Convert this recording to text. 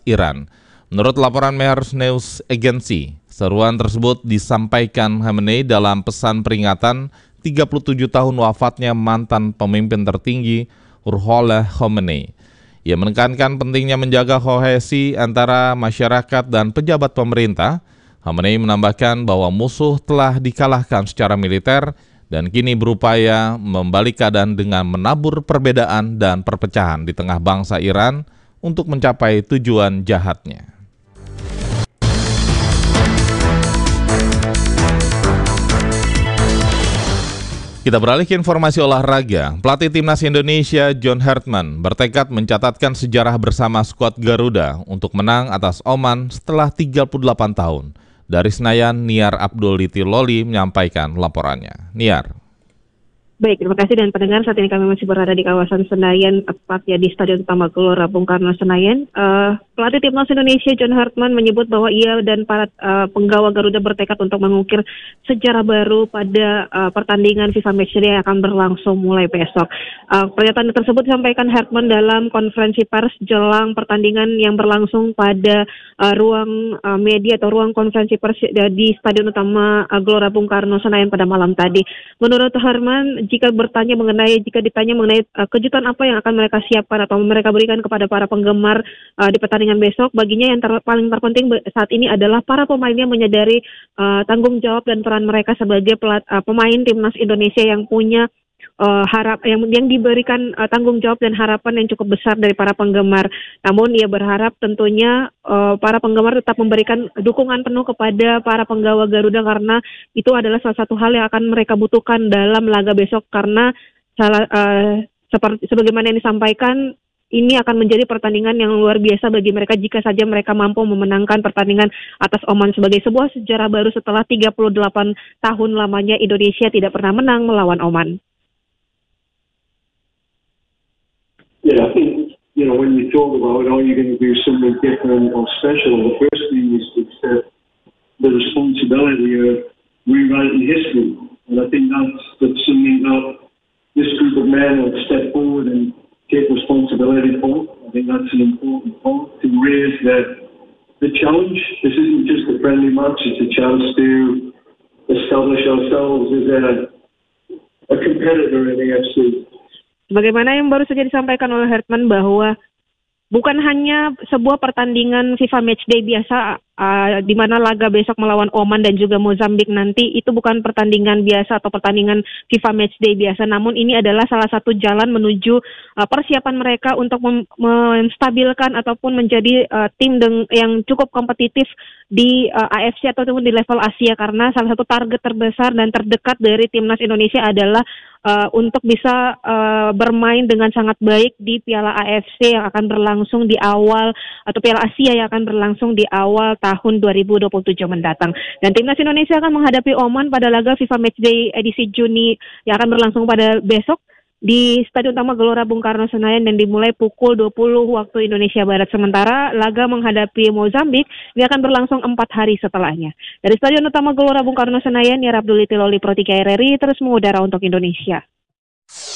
Iran. Menurut laporan Mehrs News Agency, seruan tersebut disampaikan Khamenei dalam pesan peringatan 37 tahun wafatnya mantan pemimpin tertinggi Ruhollah Khomeini. Ia menekankan pentingnya menjaga kohesi antara masyarakat dan pejabat pemerintah. Khamenei menambahkan bahwa musuh telah dikalahkan secara militer dan kini berupaya membalik keadaan dengan menabur perbedaan dan perpecahan di tengah bangsa Iran untuk mencapai tujuan jahatnya. Kita beralih ke informasi olahraga. Pelatih Timnas Indonesia John Hartman bertekad mencatatkan sejarah bersama skuad Garuda untuk menang atas Oman setelah 38 tahun. Dari Senayan, Niar Abdul Loli menyampaikan laporannya. Niar. Baik, terima kasih dan pendengar. Saat ini kami masih berada di kawasan Senayan, tepatnya di Stadion Utama Gelora Bung Karno Senayan. Pelatih Timnas Indonesia John Hartman menyebut bahwa ia dan para penggawa Garuda bertekad untuk mengukir sejarah baru pada pertandingan FIFA Matchday yang akan berlangsung mulai besok. Pernyataan tersebut disampaikan Hartman dalam konferensi pers jelang pertandingan yang berlangsung pada ruang media atau ruang konferensi pers di Stadion Utama Gelora Bung Karno Senayan pada malam tadi. Menurut Hartman, jika ditanya mengenai kejutan apa yang akan mereka siapkan atau mereka berikan kepada para penggemar di pertandingan besok, baginya yang paling terpenting saat ini adalah para pemainnya menyadari tanggung jawab dan peran mereka sebagai pemain Timnas Indonesia yang punya yang diberikan tanggung jawab dan harapan yang cukup besar dari para penggemar. Namun ia berharap tentunya para penggemar tetap memberikan dukungan penuh kepada para penggawa Garuda karena itu adalah salah satu hal yang akan mereka butuhkan dalam laga besok karena sebagaimana yang disampaikan, ini akan menjadi pertandingan yang luar biasa bagi mereka jika saja mereka mampu memenangkan pertandingan atas Oman sebagai sebuah sejarah baru setelah 38 tahun lamanya Indonesia tidak pernah menang melawan Oman. Yeah, I think, when you talk about, are you going to do something different or special, the first thing is to accept the responsibility of rewriting history. And I think that's something that this group of men will step forward and take responsibility for. I think that's an important point to raise the challenge. This isn't just a friendly match, it's a chance to establish ourselves as a competitor in the AFC. Bagaimana yang baru saja disampaikan oleh Hartman bahwa bukan hanya sebuah pertandingan FIFA Matchday biasa di mana laga besok melawan Oman dan juga Mozambik nanti itu bukan pertandingan biasa atau pertandingan FIFA Matchday biasa, namun ini adalah salah satu jalan menuju persiapan mereka untuk menstabilkan ataupun menjadi tim yang cukup kompetitif di AFC ataupun di level Asia karena salah satu target terbesar dan terdekat dari Timnas Indonesia adalah untuk bisa bermain dengan sangat baik di Piala AFC yang akan berlangsung di awal atau Piala Asia yang akan berlangsung di awal tahun 2027 mendatang. Dan Timnas Indonesia akan menghadapi Oman pada laga FIFA Matchday edisi Juni yang akan berlangsung pada besok di Stadion Utama Gelora Bung Karno Senayan dan dimulai pukul 20 waktu Indonesia Barat. Sementara laga menghadapi Mozambik ini akan berlangsung 4 hari setelahnya. Dari Stadion Utama Gelora Bung Karno Senayan, Niar Abdul Loli Pro 3 RRI terus mengudara untuk Indonesia.